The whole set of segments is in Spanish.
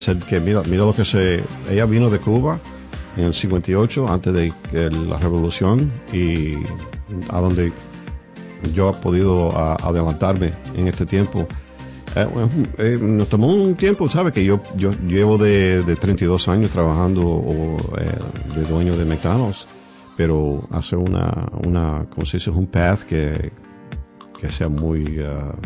que mira lo que ella vino de Cuba en el 58, antes de que la revolución, y a donde yo he podido adelantarme en este tiempo. Nos tomó un tiempo, ¿sabes? Que yo llevo de 32 años trabajando de dueño de McDonald's, pero hacer ¿cómo se dice? Un path que sea muy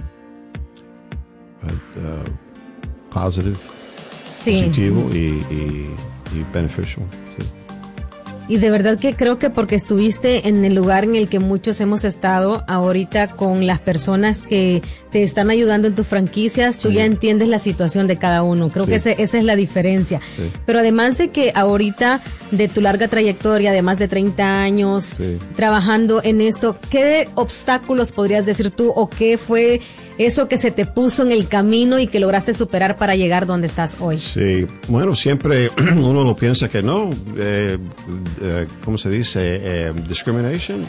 positivo y beneficial. Sí. Y de verdad que creo que porque estuviste en el lugar en el que muchos hemos estado ahorita con las personas que te están ayudando en tus franquicias, tú ya entiendes la situación de cada uno. Creo que esa es la diferencia. Sí. Pero además de que ahorita, de tu larga trayectoria, de más de 30 años trabajando en esto, ¿qué obstáculos podrías decir tú o qué fue eso que se te puso en el camino y que lograste superar para llegar donde estás hoy? Sí, bueno, siempre uno lo piensa que no, ¿cómo se dice? Discrimination,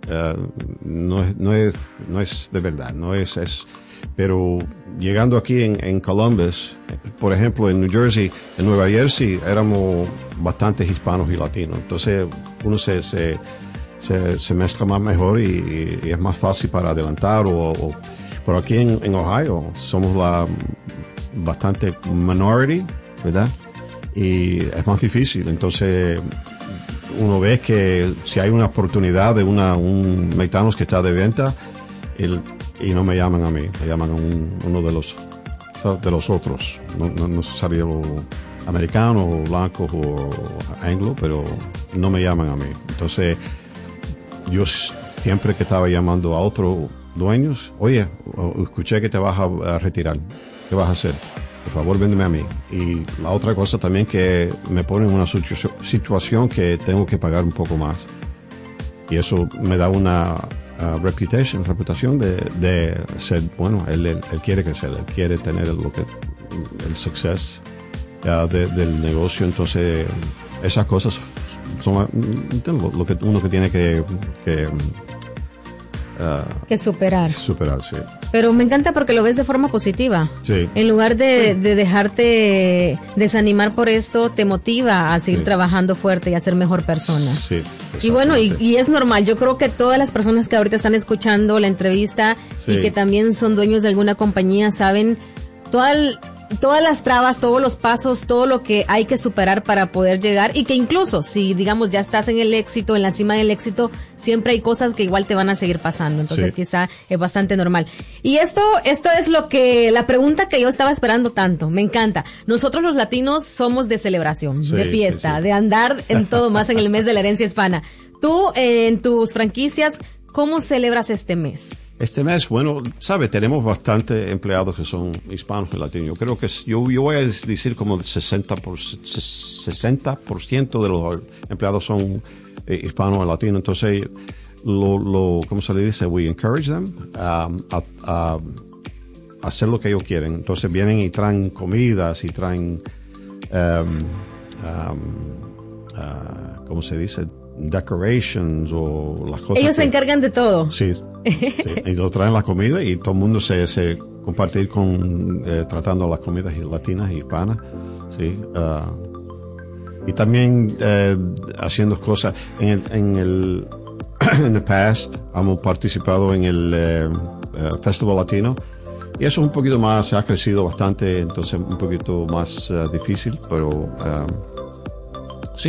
no es de verdad, no es, pero llegando aquí en Columbus, por ejemplo, en New Jersey, en Nueva Jersey, éramos bastantes hispanos y latinos, entonces uno se mezcla más mejor y es más fácil para adelantar pero aquí en Ohio somos bastante minority, ¿verdad? Y es más difícil. Entonces, uno ve que si hay una oportunidad de un McDonald's que está de venta, y no me llaman a mí, me llaman a uno de los otros. No necesariamente americanos o blancos o anglo, pero no me llaman a mí. Entonces, yo siempre que estaba llamando a otro dueños, oye, escuché que te vas a retirar, ¿qué vas a hacer? Por favor, véndeme a mí. Y la otra cosa también que me pone en una situación que tengo que pagar un poco más. Y eso me da una reputación de ser, bueno, él quiere crecer, él quiere tener el success del negocio. Entonces, esas cosas son lo que uno que tiene que superar, sí. Pero me encanta porque lo ves de forma positiva. Sí. En lugar de dejarte desanimar por esto, te motiva a seguir trabajando fuerte y a ser mejor persona. Sí. Y bueno, y es normal. Yo creo que todas las personas que ahorita están escuchando la entrevista y que también son dueños de alguna compañía saben todas las trabas, todos los pasos, todo lo que hay que superar para poder llegar, y que incluso si, digamos, ya estás en el éxito, en la cima del éxito, siempre hay cosas que igual te van a seguir pasando. Entonces quizá es bastante normal. Y esto es la pregunta que yo estaba esperando tanto. Me encanta. Nosotros los latinos somos de celebración, de fiesta, de andar en todo, más en el mes de la herencia hispana. Tú, en tus franquicias, ¿cómo celebras este mes? Este mes, bueno, sabe, tenemos bastante empleados que son hispanos y latinos. Yo creo que yo voy a decir como 60% de los empleados son hispanos o latinos. Entonces, ¿cómo se le dice? We encourage them a hacer lo que ellos quieren. Entonces vienen y traen comidas y traen, ¿cómo se dice? Decorations o las cosas. Ellos se encargan de todo. Sí. Ellos traen la comida y todo el mundo se comparte tratando las comidas latinas y hispanas. Sí. Y también haciendo cosas en el past hemos participado en el Festival Latino, y eso es un poquito más, ha crecido bastante, entonces un poquito más difícil, pero sí,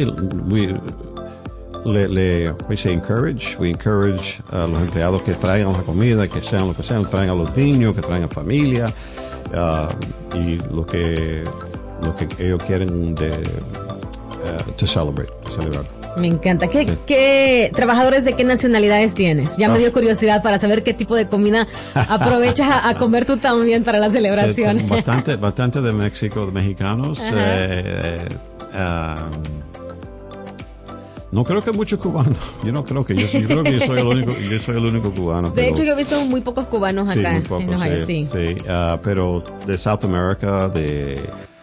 we encourage a los empleados que traigan la comida, que sean lo que sean, traigan a los niños, que traigan familia, y lo que ellos quieren celebrar. Me encanta. ¿Qué trabajadores de qué nacionalidades tienes? Ya me dio curiosidad para saber qué tipo de comida aprovechas a comer tú también para la celebración. Sí, bastante de México, de mexicanos. No creo que muchos cubanos. Yo creo que yo soy el único cubano. De hecho, yo he visto muy pocos cubanos acá en Ohio. Sí. Pero de South America, de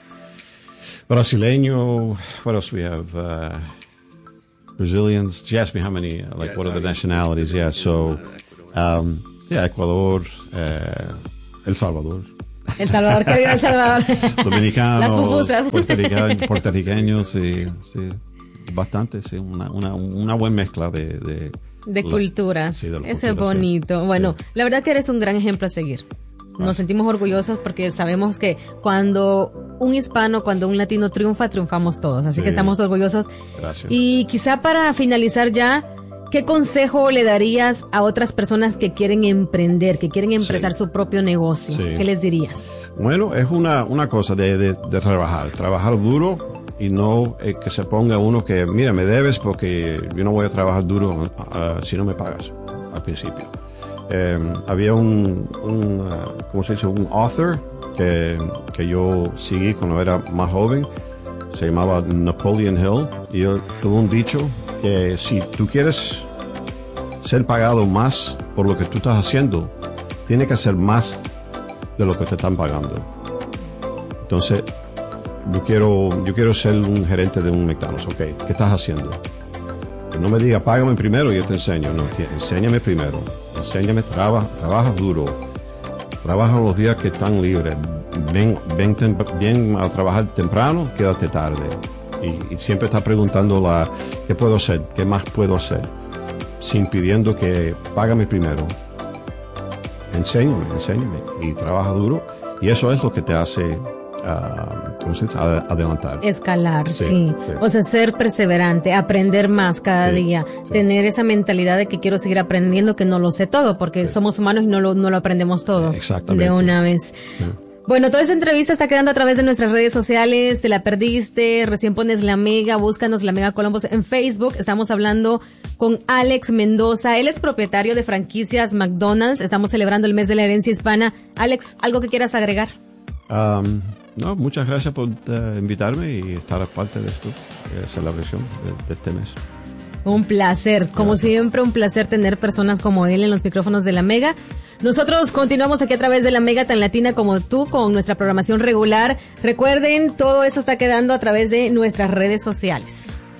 brasileño. What else we have? Brazilians. She asked me how many, what are the nationalities? Yeah, so, Ecuador, El Salvador. El Salvador, que viva El Salvador. Dominicanos, las pupusas. puertorriqueños, sí, bastante, sí, una buena mezcla de culturas. Sí, Eso es bonito. Sí. Bueno, sí. La verdad que eres un gran ejemplo a seguir. Nos sentimos orgullosos porque sabemos que cuando un hispano, cuando un latino triunfa, triunfamos todos. Así que estamos orgullosos. Gracias. Y quizá para finalizar ya, ¿qué consejo le darías a otras personas que quieren emprender, que quieren empezar su propio negocio? ¿Qué les dirías? Bueno, es una cosa de trabajar duro y no que se ponga uno que, mira, me debes porque yo no voy a trabajar duro si no me pagas al principio. Había ¿cómo se dice? Un author que yo seguí cuando era más joven, se llamaba Napoleon Hill, y él tuvo un dicho que si tú quieres ser pagado más por lo que tú estás haciendo, tienes que hacer más de lo que te están pagando. Entonces, yo quiero ser un gerente de un McDonald's, ¿ok? ¿Qué estás haciendo? Que no me diga, págame primero y yo te enseño. No, enséñame primero. Enséñame, trabaja duro. Trabaja los días que están libres. Ven a trabajar temprano, quédate tarde. Y siempre está preguntando ¿qué puedo hacer? ¿Qué más puedo hacer? Sin pidiendo que págame primero. Enséñame. Y trabaja duro. Y eso es lo que te hace adelantar. Escalar, sí. O sea, ser perseverante, aprender más cada día, tener esa mentalidad de que quiero seguir aprendiendo, que no lo sé todo, porque somos humanos y no lo aprendemos todo de una vez. Sí. Bueno, toda esta entrevista está quedando a través de nuestras redes sociales. Te la perdiste, recién pones La Mega, búscanos La Mega Columbus en Facebook. Estamos hablando con Alex Mendoza. Él es propietario de franquicias McDonald's. Estamos celebrando el mes de la herencia hispana. Alex, ¿algo que quieras agregar? No, muchas gracias por invitarme y estar parte de esta celebración de este mes. Un placer, como siempre, un placer tener personas como él en los micrófonos de La Mega. Nosotros continuamos aquí a través de La Mega, tan latina como tú, con nuestra programación regular. Recuerden, todo eso está quedando a través de nuestras redes sociales.